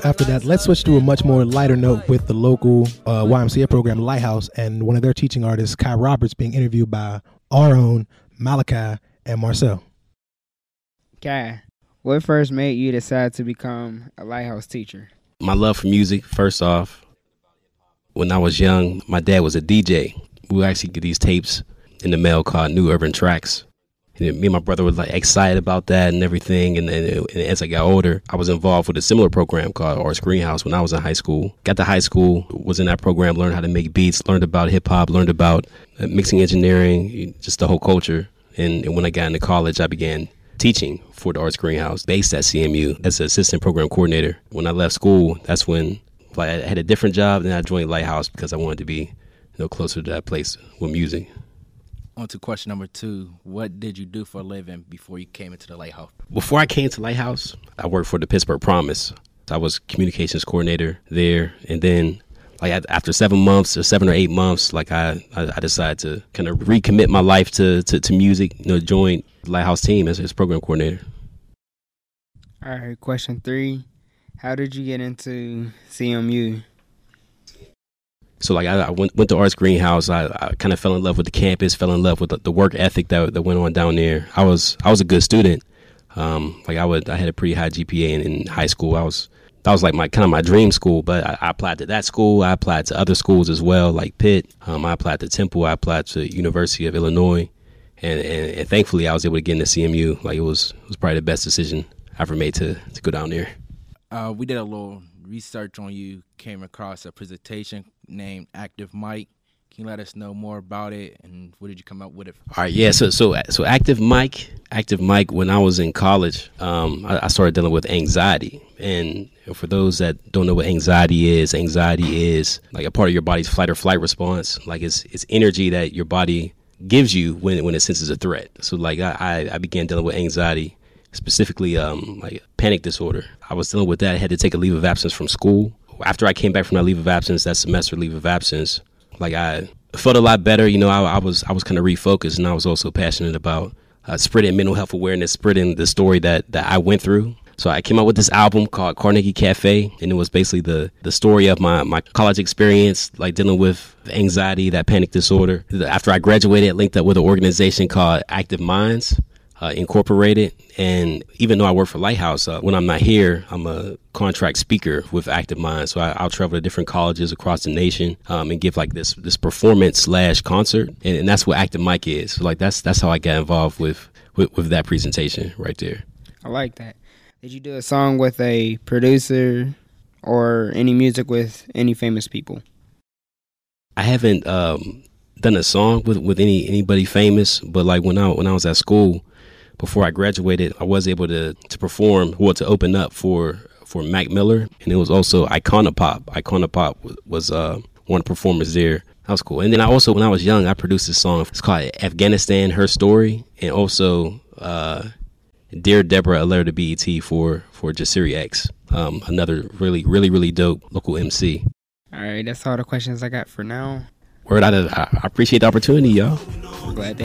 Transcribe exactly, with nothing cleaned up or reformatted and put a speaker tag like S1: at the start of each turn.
S1: after that, let's switch to a much more lighter note with the local uh, Y M C A program, Lighthouse, and one of their teaching artists, Kai Roberts, being interviewed by our own Malachi and Marcel.
S2: Kai, what first made you decide to become a Lighthouse teacher?
S3: My love for music, first off. When I was young, my dad was a D J. We would actually get these tapes in the mail called New Urban Tracks. And me and my brother were like excited about that and everything. And, and, and as I got older, I was involved with a similar program called Arts Greenhouse when I was in high school. Got to high school, was in that program, learned how to make beats, learned about hip hop, learned about uh, mixing engineering, just the whole culture. And, and when I got into college, I began teaching for the Arts Greenhouse based at C M U as an assistant program coordinator. When I left school, that's when like, I had a different job. Then I joined Lighthouse because I wanted to be you know, closer to that place with music.
S4: On to question number two. What did you do for a living before you came into the Lighthouse?
S3: Before I came to Lighthouse, I worked for the Pittsburgh Promise. I was communications coordinator there. And then like after seven months or seven or eight months, like I, I decided to kind of recommit my life to, to, to music, you know, join the Lighthouse team as his program coordinator.
S2: All right, question three. How did you get into C M U?
S3: So like I, I went, went to Arts Greenhouse. I, I kind of fell in love with the campus, fell in love with the, the work ethic that that went on down there. I was I was a good student. Um, like I would I had a pretty high G P A in, in high school. I was that was like my kind of my dream school. But I, I applied to that school. I applied to other schools as well, like Pitt. Um, I applied to Temple. I applied to University of Illinois, and, and and thankfully I was able to get into C M U. Like it was it was probably the best decision I ever made to to go down there.
S4: Uh, we did a little research on you, came across a presentation named Active Mic. Can you let us know more about it and what did you come up with it?
S3: All right, yeah, so so so Active Mic, Active Mic. When I was in college, um, I, I started dealing with anxiety. And for those that don't know what anxiety is, anxiety is like a part of your body's fight or flight response. Like it's it's energy that your body gives you when when it senses a threat. So like I, I began dealing with anxiety. Specifically, um, like panic disorder. I was dealing with that. I had to take a leave of absence from school. After I came back from that leave of absence, that semester leave of absence, like I felt a lot better. You know, I, I was I was kind of refocused, and I was also passionate about uh, spreading mental health awareness, spreading the story that, that I went through. So I came out with this album called Carnegie Cafe, and it was basically the, the story of my, my college experience, like dealing with anxiety, that panic disorder. After I graduated, I linked up with an organization called Active Minds. Uh, Incorporated, and even though I work for Lighthouse, uh, when I'm not here, I'm a contract speaker with Active Minds. So I, I'll travel to different colleges across the nation um, and give like this this performance slash concert, and, and that's what Active Mic is. So like that's that's how I got involved with, with with that presentation right there.
S2: I like that. Did you do a song with a producer or any music with any famous people?
S3: I haven't um, done a song with, with any anybody famous, but like when I when I was at school. Before I graduated, I was able to, to perform, well, to open up for, for Mac Miller, and it was also Iconopop. Iconopop was, was uh, one of the performers there. That was cool. And then I also, when I was young, I produced this song. It's called Afghanistan, Her Story, and also uh, Dear Deborah, a letter to B E T for, for Jasiri X, um, another really, really, really dope local M C.
S2: All right, that's all the questions I got for now.
S3: Word out of, I appreciate the opportunity, y'all.
S2: Glad to